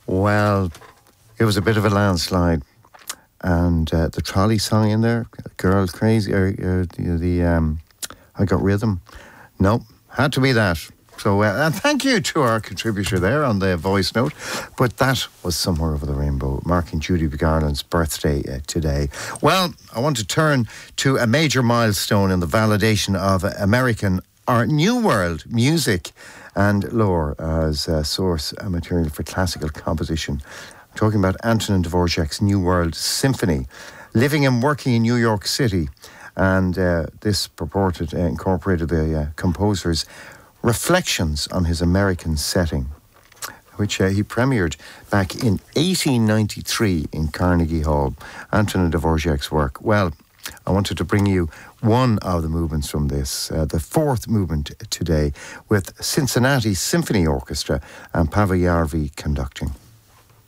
Well, it was a bit of a landslide. And the trolley song in there, Girl Crazy, I Got Rhythm. Nope, had to be that. So and thank you to our contributor there on the voice note. But that was Somewhere Over the Rainbow, marking Judy Garland's birthday today. Well, I want to turn to a major milestone in the validation of American art, New World music and lore as source material for classical composition. I'm talking about Antonin Dvorak's New World Symphony, living and working in New York City. And this purported incorporated the composer's reflections on his American setting, which he premiered back in 1893 in Carnegie Hall. Antonin Dvorak's work. Well, I wanted to bring you one of the movements from this, the fourth movement today, with Cincinnati Symphony Orchestra and Paavo Järvi conducting.